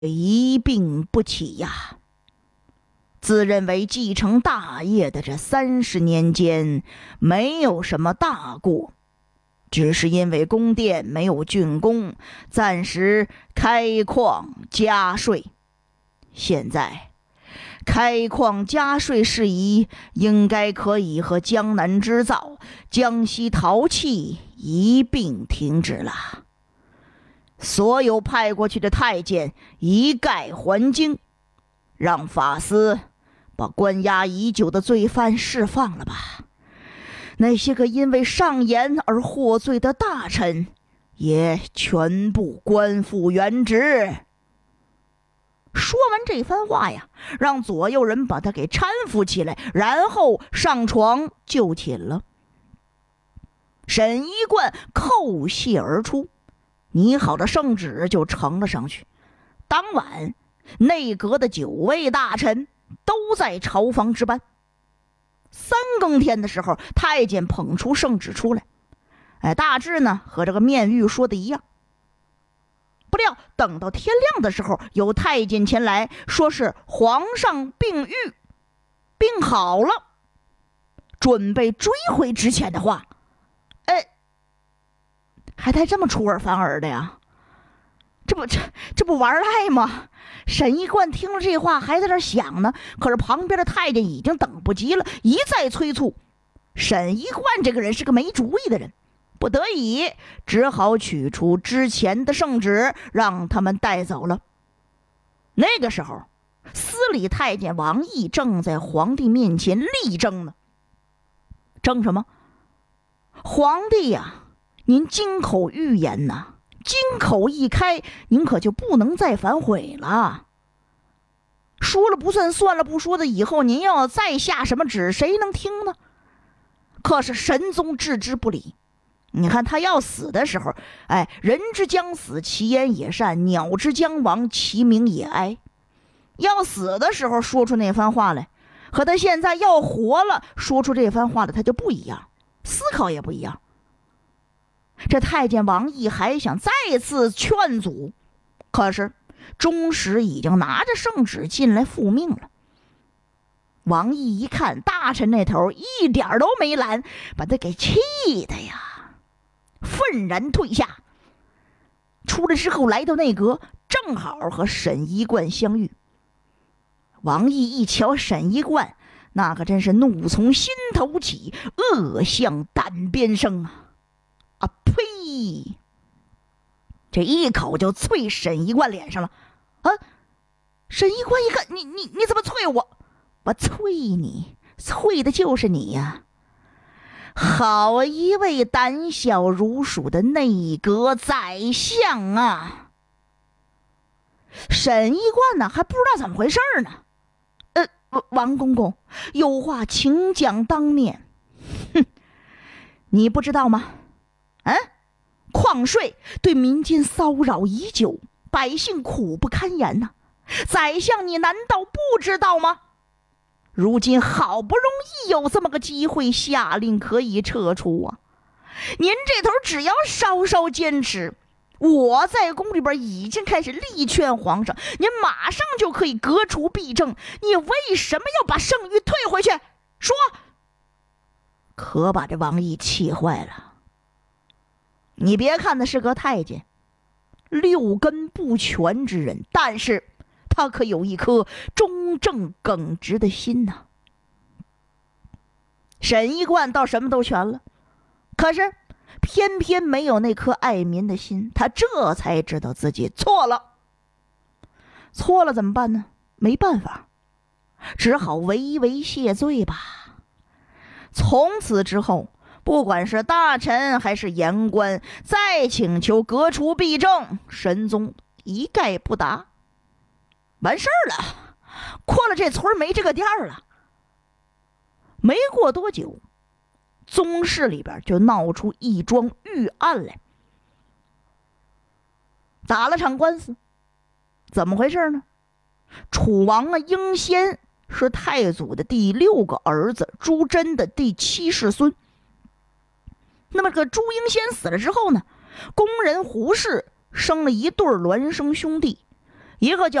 一病不起呀。自认为继承大业的这30年间，没有什么大过，只是因为宫殿没有竣工，暂时开矿加税。现在开矿加税事宜，应该可以和江南织造、江西陶器一并停止了。所有派过去的太监一概还京，让法司把关押已久的罪犯释放了吧。那些个因为上言而获罪的大臣也全部官复原职。说完这番话呀，让左右人把他给搀扶起来，然后上床就寝了。沈一贯叩谢而出，拟好的圣旨就呈了上去。当晚内阁的9位大臣都在朝房值班。3更天的时候，太监捧出圣旨出来，大致呢和这个面谕说的一样。不料等到天亮的时候，有太监前来说是皇上病愈，病好了，准备追回之前的话。还带这么出尔反尔的呀？这不玩赖吗？沈一贯听了这话还在这想呢，可是旁边的太监已经等不及了，一再催促。沈一贯这个人是个没主意的人，不得已只好取出之前的圣旨，让他们带走了。那个时候，司礼太监王毅正在皇帝面前力争呢。争什么？皇帝呀，您金口玉言呐，金口一开，您可就不能再反悔了。说了不算，算了不说的，以后您要再下什么旨，谁能听呢？可是神宗置之不理。你看他要死的时候，人之将死，其言也善；鸟之将亡，其鸣也哀。要死的时候说出那番话来，和他现在要活了说出这番话的，他就不一样，思考也不一样。这太监王毅还想再次劝阻，可是中使已经拿着圣旨进来复命了。王毅一看大臣那头一点都没拦，把他给气的呀，愤然退下。出来之后来到内阁，正好和沈一贯相遇。王毅一瞧沈一贯，那可真是怒从心头起，恶向胆边生啊！呸！这一口就啐沈一贯脸上了。沈一贯一看，你怎么啐我？我啐你，啐的就是你呀！好一位胆小如鼠的内阁宰相啊！沈一贯呢，还不知道怎么回事呢。王公公，有话请讲当面。哼，你不知道吗？矿税对民间骚扰已久，百姓苦不堪言呐。宰相，你难道不知道吗？如今好不容易有这么个机会，下令可以撤除啊！您这头只要稍稍坚持，我在宫里边已经开始力劝皇上，您马上就可以革除弊政。你为什么要把圣谕退回去？说！可把这王毅气坏了。你别看他是个太监，6根不全之人，但是他可有一颗忠正耿直的心呐。沈一贯倒什么都全了，可是偏偏没有那颗爱民的心。他这才知道自己错了。错了怎么办呢？没办法，只好唯唯谢罪吧。从此之后，不管是大臣还是言官，再请求革除弊政，神宗一概不答。完事儿了，过了这村没这个店了。没过多久，宗室里边就闹出一桩狱案来，打了场官司。怎么回事呢？楚王英先是太祖的第6个儿子，朱桢的第7世孙。那么这个朱英先死了之后呢，宫人胡氏生了一对孪生兄弟， 一个叫